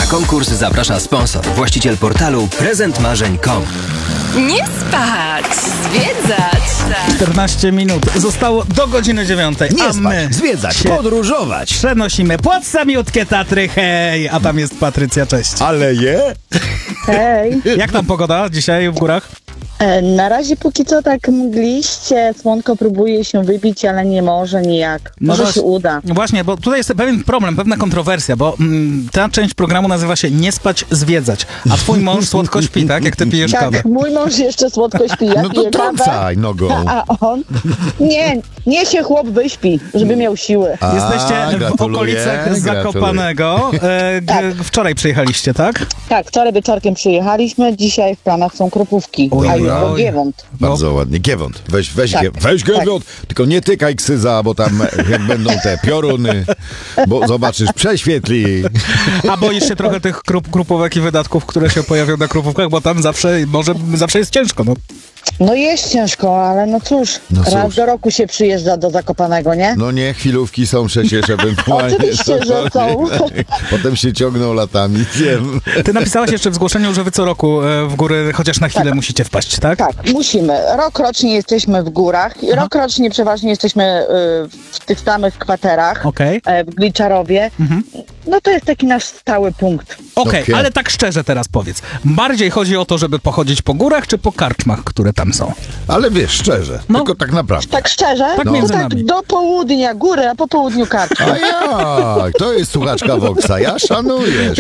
konkurs zaprasza sponsor, właściciel portalu prezentmarzeń.com. Nie spać, zwiedzać. 14 minut. Zostało do godziny 9. Nie a my spać, zwiedzać, się podróżować. przenosimy pod samiutkie Tatry, hej! A tam jest Patrycja, cześć. Ale je? Hej. Jak tam pogoda dzisiaj w górach? Na razie póki co tak mgliście, słonko próbuje się wybić, ale nie może nijak. Może się uda. Właśnie, bo tutaj jest pewien problem, pewna kontrowersja, bo ta część programu nazywa się Nie spać, zwiedzać, a twój mąż słodko śpi, tak? Jak ty pijesz kawę. Tak, mój mąż jeszcze słodko śpi, ja No to piję kawę, trącaj nogą. a on... Nie się chłop wyśpi, żeby miał siły. Jesteście w gratuluję, okolicach Zakopanego. Wczoraj przyjechaliście, tak? Tak, wczoraj wieczorkiem przyjechaliśmy, dzisiaj w planach są Kropówki, Oj, a oj, jutro oj. Giewont. Bardzo ładnie. Giewont. Weź Tak, Giewont. Tylko nie tykaj ksyza, bo tam jak będą te pioruny, bo zobaczysz, prześwietli. A boisz się trochę tych krupówek i wydatków, które się pojawią na krupówkach, bo tam zawsze jest ciężko, no. No jest ciężko, ale no cóż, No cóż. raz do roku się przyjeżdża do Zakopanego, nie? No nie, chwilówki są przecież ewentualnie. Oczywiście, że są. Potem się ciągną latami, wiem. Ty napisałaś jeszcze w zgłoszeniu, że wy co roku w góry chociaż na chwilę musicie wpaść, tak? Tak, musimy. Rokrocznie jesteśmy w górach i rokrocznie przeważnie jesteśmy w tych samych kwaterach, Okej. w Gliczarowie. No to jest taki nasz stały punkt. Okej, Okej. ale tak szczerze teraz powiedz. Bardziej chodzi o to, żeby pochodzić po górach, czy po karczmach, które tam są? Ale wiesz, szczerze, No. tylko tak naprawdę. Tak szczerze? Tak to między tak nami. do południa góry, a po południu karczma. A jak? To jest słuchaczka Voxa, ja szanuję.